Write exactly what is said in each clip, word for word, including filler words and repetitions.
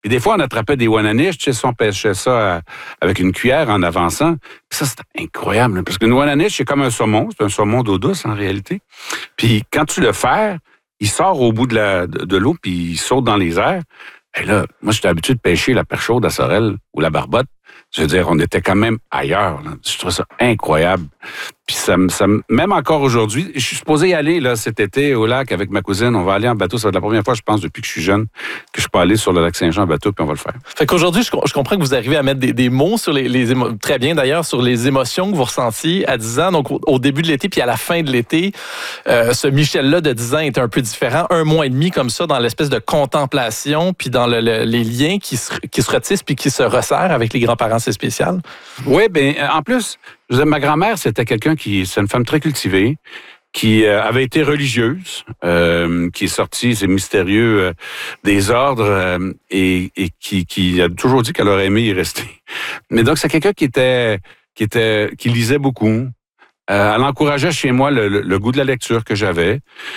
Puis des fois, on attrapait des wananiches, tu sais, on pêchait ça euh, avec une cuillère en avançant. Puis ça, c'était incroyable, là, parce qu'une wananiche, c'est comme un saumon. C'est un saumon d'eau douce, en réalité. Puis quand tu le fais, il sort au bout de, la, de, de l'eau, puis il saute dans les airs. Et là, moi, j'étais habitué de pêcher la perche chaude à Sorel ou la barbotte. Je veux dire, on était quand même ailleurs, là. Je trouve ça incroyable. Puis ça, ça, même encore aujourd'hui, je suis supposé y aller là, cet été au lac avec ma cousine. On va aller en bateau. Ça va être la première fois, je pense, depuis que je suis jeune, que je peux aller sur le lac Saint-Jean en bateau, puis on va le faire. Fait qu'aujourd'hui, je, je comprends que vous arrivez à mettre des, des mots sur les, les émo- très bien d'ailleurs, sur les émotions que vous ressentiez à dix ans, donc au, au début de l'été, puis à la fin de l'été. Euh, ce Michel-là de dix ans est un peu différent. Un mois et demi comme ça, dans l'espèce de contemplation, puis dans le, le, les liens qui se, qui se retissent, puis qui se resserrent avec les grands-parents, c'est spécial. Oui, bien, en plus, je veux dire, ma grand-mère, c'était quelqu'un qui, c'est une femme très cultivée, qui euh, avait été religieuse, euh, qui est sortie, c'est mystérieux, euh, des ordres, euh, et, et qui, qui a toujours dit qu'elle aurait aimé y rester. Mais donc, c'est quelqu'un qui était, qui était, qui lisait beaucoup. Euh, elle encourageait chez moi le, le, le goût de la lecture que j'avais.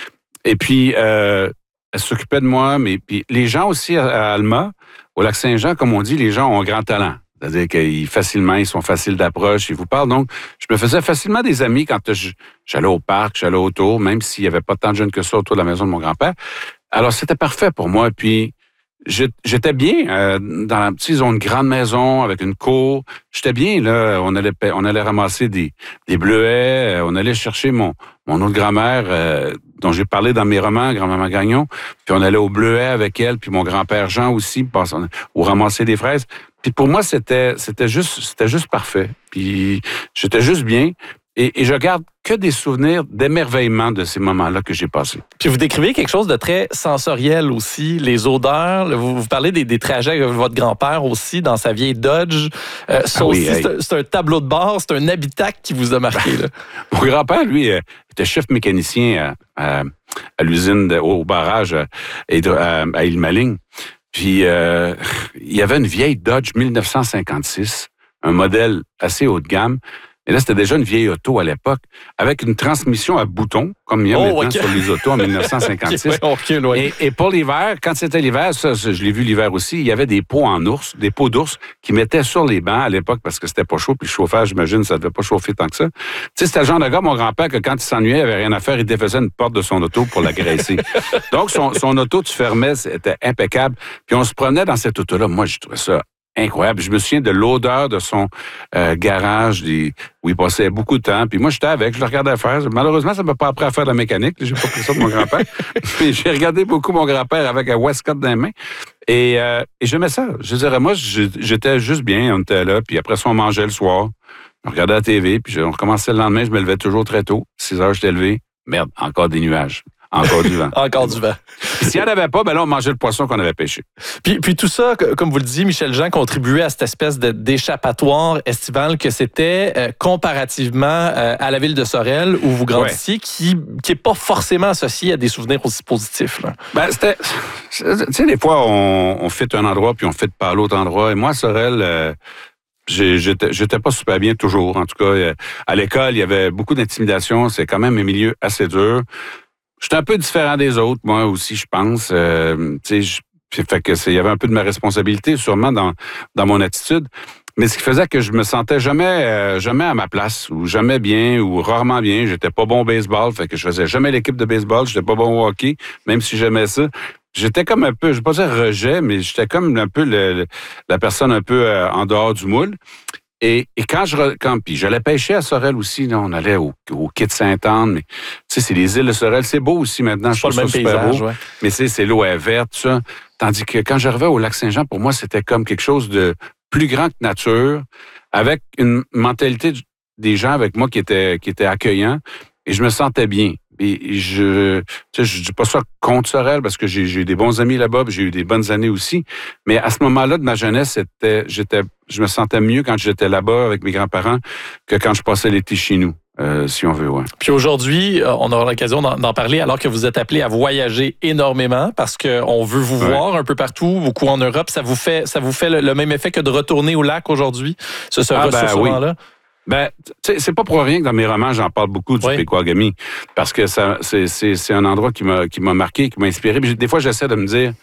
Et puis, euh, elle s'occupait de moi, mais puis les gens aussi à, à Alma, au lac Saint-Jean, comme on dit, les gens ont un grand talent. C'est-à-dire qu'ils facilement, ils sont faciles d'approche, ils vous parlent. Donc, je me faisais facilement des amis quand je, j'allais au parc, j'allais autour, même s'il n'y avait pas tant de jeunes que ça autour de la maison de mon grand-père. Alors, c'était parfait pour moi. Puis, j'étais bien euh, dans la petite zone grande maison avec une cour. J'étais bien, là. On allait, on allait ramasser des, des bleuets. On allait chercher mon, mon autre grand-mère, euh, dont j'ai parlé dans mes romans, Grand-maman Gagnon. Puis on allait au bleuet avec elle, puis mon grand-père Jean aussi, ou ramasser des fraises. Puis pour moi, c'était, c'était juste, c'était juste parfait. Puis j'étais juste bien. Et, et je garde que des souvenirs d'émerveillement de ces moments-là que j'ai passés. Puis vous décrivez quelque chose de très sensoriel aussi, les odeurs. Vous, vous parlez des, des trajets avec votre grand-père aussi dans sa vieille Dodge. Euh, ça ah oui, aussi, hey. c'est, un, c'est un tableau de bord, c'est un habitacle qui vous a marqué. Là. Mon grand-père, lui, euh, était chef mécanicien à, à, à l'usine, de, au barrage à, à, à Île-Maligne. Puis euh, il y avait une vieille Dodge dix-neuf cent cinquante-six, un modèle assez haut de gamme. Et là, c'était déjà une vieille auto à l'époque, avec une transmission à boutons, comme il y a oh, maintenant okay. sur les autos en dix-neuf cent cinquante-six. okay, okay, ouais. et, et pour l'hiver, quand c'était l'hiver, ça, ça, je l'ai vu l'hiver aussi, il y avait des pots en ours, des pots d'ours qui mettaient sur les bancs à l'époque parce que c'était pas chaud, puis le chauffage, j'imagine, ça devait pas chauffer tant que ça. Tu sais, c'était le genre de gars, mon grand-père, que quand il s'ennuyait, il avait rien à faire, il défaisait une porte de son auto pour la graisser. Donc, son, son auto, tu fermais, c'était impeccable. Puis on se promenait dans cette auto-là. Moi, je trouvais ça incroyable. Je me souviens de l'odeur de son euh, garage des, où il passait beaucoup de temps. Puis moi, j'étais avec, je le regardais faire. Malheureusement, ça ne m'a pas appris à faire de la mécanique. J'ai pas pris ça de mon grand-père. Mais j'ai regardé beaucoup mon grand-père avec un Westcott dans les mains. Et, euh, et j'aimais ça. Je dirais, moi, j'étais juste bien. On était là. Puis après ça, on mangeait le soir. On regardait la T V. Puis on recommençait le lendemain. Je me levais toujours très tôt. six heures, j'étais levé. Merde, encore des nuages. Encore du vent. Encore du vent. Puis s'il n'y en avait pas, ben là, on mangeait le poisson qu'on avait pêché. Puis, puis tout ça, comme vous le dites, Michel Jean contribuait à cette espèce de, d'échappatoire estival que c'était euh, comparativement euh, à la ville de Sorel où vous grandissiez, ouais. qui n'est pas forcément associé à des souvenirs aussi positifs. Là. Ben, c'était... Tu sais, des fois, on, on fait un endroit puis on fait pas l'autre endroit. Et moi, Sorel... Euh, J'étais, j'étais pas super bien toujours. En tout cas, à l'école, il y avait beaucoup d'intimidation. C'est quand même un milieu assez dur. J'étais un peu différent des autres, moi aussi, je pense. Euh, tu sais, fait que c'est, il y avait un peu de ma responsabilité, sûrement, dans, dans mon attitude. Mais ce qui faisait que je me sentais jamais, euh, jamais à ma place, ou jamais bien, ou rarement bien. J'étais pas bon au baseball, fait que je faisais jamais l'équipe de baseball. J'étais pas bon au hockey, même si j'aimais ça. J'étais comme un peu, je vais pas dire rejet, mais j'étais comme un peu le, le, la personne un peu euh, en dehors du moule. Et, et quand je quand puis j'allais pêcher à Sorel aussi, là, on allait au, au quai de Sainte-Anne, mais tu sais, c'est les îles de Sorel, c'est beau aussi maintenant, je trouve ça super paysage, beau. Ouais. Mais c'est, c'est l'eau est verte, tout ça. Tandis que quand j'arrivais au lac Saint-Jean, pour moi, c'était comme quelque chose de plus grand que nature, avec une mentalité des gens avec moi qui était qui était accueillant, et je me sentais bien. Et je tu sais, je dis pas ça contre Sorel parce que j'ai, j'ai eu des bons amis là-bas, j'ai eu des bonnes années aussi. Mais à ce moment-là de ma jeunesse, c'était, j'étais, je me sentais mieux quand j'étais là-bas avec mes grands-parents que quand je passais l'été chez nous, euh, si on veut. Ouais. Puis aujourd'hui, on aura l'occasion d'en, d'en parler alors que vous êtes appelé à voyager énormément parce qu'on veut vous ouais. voir un peu partout, beaucoup en Europe. Ça vous fait, ça vous fait le, le même effet que de retourner au lac aujourd'hui, ce, ce ah, ressourcement-là? Ben, oui. Ben, c'est pas pour rien que dans mes romans, j'en parle beaucoup du oui. Pequawagami, parce que ça, c'est, c'est, c'est un endroit qui m'a, qui m'a marqué, qui m'a inspiré. Puis des fois, j'essaie de me dire,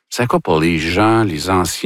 C'est quoi pour les gens, les anciens